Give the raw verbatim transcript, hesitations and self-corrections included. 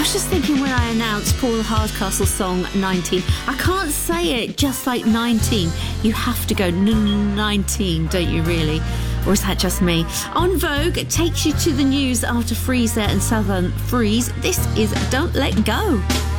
was just thinking when I announced Paul Hardcastle's song nineteen, I can't say it just like nineteen. You have to go nineteen, don't you really? Or is that just me? En Vogue takes you to the news after Freezer and Southern Freeze. This is Don't Let Go.